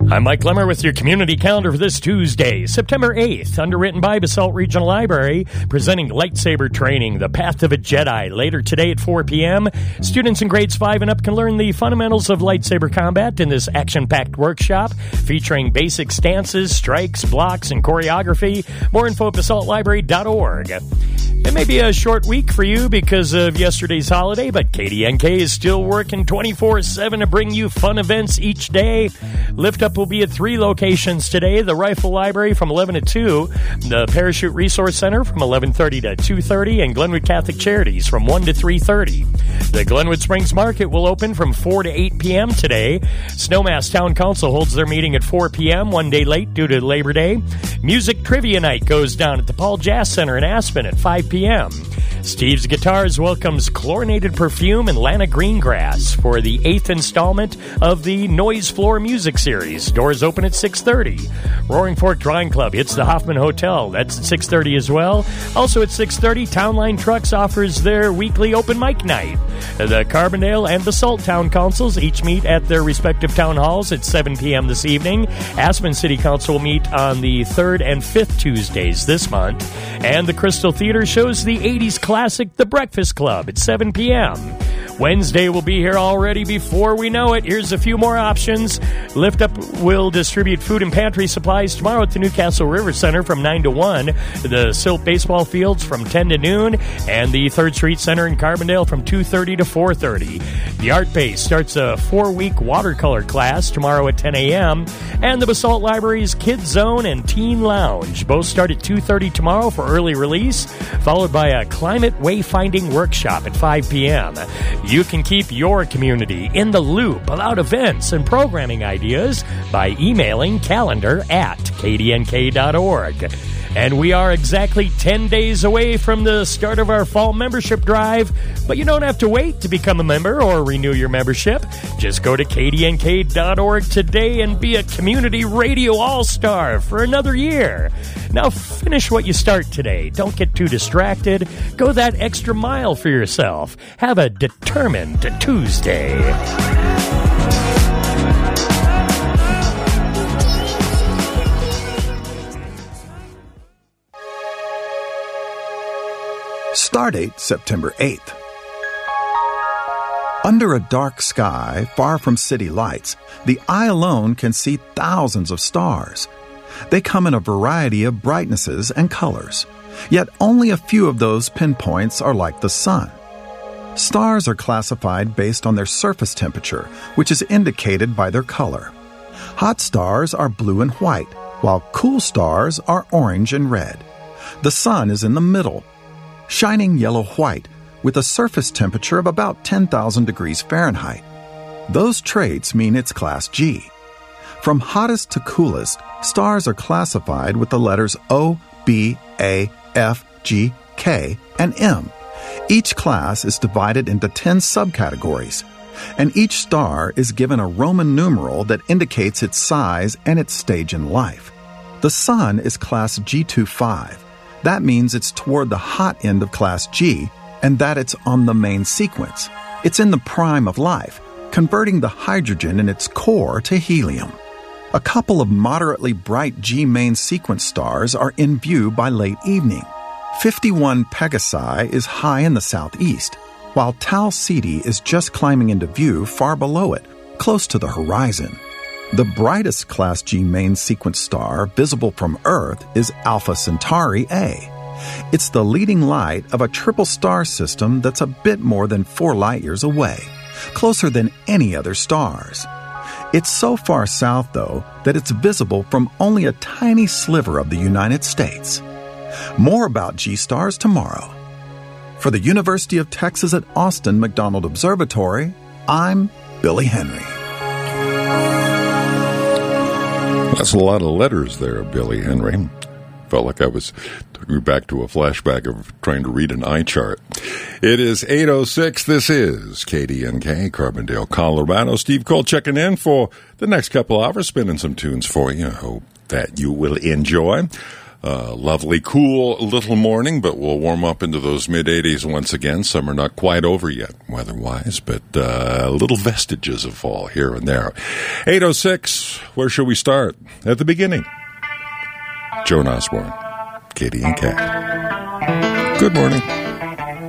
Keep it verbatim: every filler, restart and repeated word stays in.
I'm Mike Lemmer with your community calendar for this Tuesday, September eighth, underwritten by Basalt Regional Library, presenting lightsaber training, The Path of a Jedi. Later today at four p.m., students in grades five and up can learn the fundamentals of lightsaber combat in this action-packed workshop, featuring basic stances, strikes, blocks, and choreography. More info at basalt library dot org. It may be a short week for you because of yesterday's holiday, but K D N K is still working twenty-four seven to bring you fun events each day. Lift Up will be at three locations today: the Rifle Library from eleven to two, the Parachute Resource Center from eleven thirty to two thirty, and Glenwood Catholic Charities from one to three thirty. The Glenwood Springs Market will open from four to eight p.m. today. Snowmass Town Council holds their meeting at four p.m., one day late due to Labor Day. Music Trivia Night goes down at the Paul Jazz Center in Aspen at five p.m. Steve's Guitars welcomes Chlorinated Perfume and Lana Greengrass for the eighth installment of the Noise Floor Music Series. Doors open at six thirty. Roaring Fork Drawing Club hits the Hoffman Hotel. That's at six thirty as well. Also at six thirty, Town Line Trucks offers their weekly open mic night. The Carbondale and Basalt Town Councils each meet at their respective town halls at seven p.m. this evening. Aspen City Council will meet on the third and fifth Tuesdays this month. And the Crystal Theater shows the eighties classic The Breakfast Club at seven p.m. Wednesday will be here already before we know it. Here's a few more options. Lift Up will distribute food and pantry supplies tomorrow at the Newcastle River Center from nine to one, the Silt Baseball Fields from ten to noon, and the third Street Center in Carbondale from two thirty to four thirty. The Art Base starts a four-week watercolor class tomorrow at ten a.m., and the Basalt Library's Kids Zone and Teen Lounge both start at two thirty tomorrow for early release, followed by a climate wayfinding workshop at five p.m. You can keep your community in the loop about events and programming ideas by emailing calendar at k d n k dot org. And we are exactly ten days away from the start of our fall membership drive, but you don't have to wait to become a member or renew your membership. Just go to k d n k dot org today and be a community radio all-star for another year. Now finish what you start today. Don't get too distracted. Go that extra mile for yourself. Have a determined Tuesday. Stardate September eighth. Under a dark sky, far from city lights, the eye alone can see thousands of stars. They come in a variety of brightnesses and colors, yet only a few of those pinpoints are like the sun. Stars are classified based on their surface temperature, which is indicated by their color. Hot stars are blue and white, while cool stars are orange and red. The sun is in the middle, shining yellow-white, with a surface temperature of about ten thousand degrees Fahrenheit. Those traits mean it's Class G. From hottest to coolest, stars are classified with the letters O, B, A, F, G, K, and M. Each class is divided into ten subcategories, and each star is given a Roman numeral that indicates its size and its stage in life. The Sun is Class G twenty-five. That means it's toward the hot end of Class G, and that it's on the main sequence. It's in the prime of life, converting the hydrogen in its core to helium. A couple of moderately bright G main sequence stars are in view by late evening. fifty-one Pegasi is high in the southeast, while Tau Ceti is just climbing into view far below it, close to the horizon. The brightest Class G main sequence star visible from Earth is Alpha Centauri A. It's the leading light of a triple star system that's a bit more than four light-years away, closer than any other stars. It's so far south, though, that it's visible from only a tiny sliver of the United States. More about G-stars tomorrow. For the University of Texas at Austin McDonald Observatory, I'm Billy Henry. That's a lot of letters there, Billy Henry. Felt like I was taking back to a flashback of trying to read an eye chart. It is eight oh six. This is K D N K, Carbondale, Colorado. Steve Cole checking in for the next couple hours, spinning some tunes for you. I hope that you will enjoy. Uh, lovely, cool little morning, but we'll warm up into those mid-eighties once again. Summer not quite over yet, weather-wise, but uh, little vestiges of fall here and there. eight oh six. where shall we start? At the beginning. Joan Osborne, Katie and Kat. Good morning.